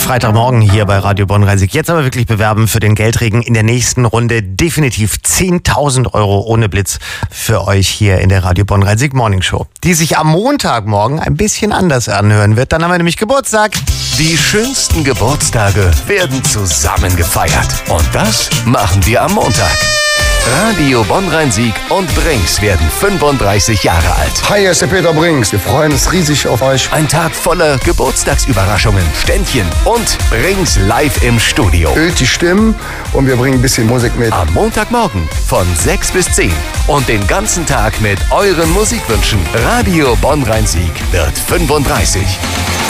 Freitagmorgen hier bei Radio Bonn-Rhein-Sieg. Jetzt aber wirklich bewerben für den Geldregen in der nächsten Runde. Definitiv 10.000 Euro ohne Blitz für euch hier in der Radio Bonn-Rhein-Sieg Morning Show, die sich am Montagmorgen ein bisschen anders anhören wird. Dann haben wir nämlich Geburtstag. Die schönsten Geburtstage werden zusammen gefeiert. Und das machen wir am Montag. Radio Bonn-Rhein-Sieg und Brings werden 35 Jahre alt. Hi, hier ist der Peter Brings. Wir freuen uns riesig auf euch. Ein Tag voller Geburtstagsüberraschungen, Ständchen und Brings live im Studio. Ölt die Stimmen und wir bringen ein bisschen Musik mit. Am Montagmorgen von 6 bis 10 und den ganzen Tag mit euren Musikwünschen. Radio Bonn-Rhein-Sieg wird 35.